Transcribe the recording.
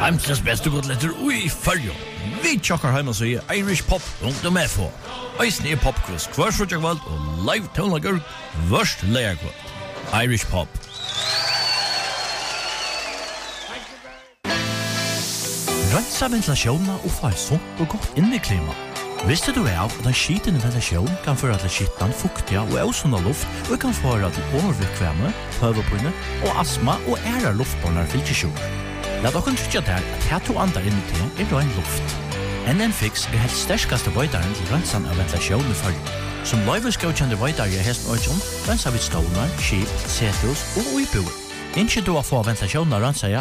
Heimsens beste godletter ui följo. Vi tjokkar heima så Irish Pop .fo. Eisne popquiz hver frutjagvald og live tónleikar vørst leierkvald. Irish Pop. Rensa ventilasjonen og få sunt og godt inneklima. Visste du av at en skitende ventilasjon kan føre til skittan, fuktiga og ausunda luft og kan føre til overvikvemme, høvepinne og astma og æra luftbornar fylkesjur. Lat okkur tryggja der at her to andar inni til rein luft. NN-Fix helt sterskaste veidaren til rensan av ventilasjon i følge. Som løyveskjøkjende veidar i hesten Øyjón, rensa vi stålar, skip, setus og uibuer. Innskje du å få ventilasjonen rensa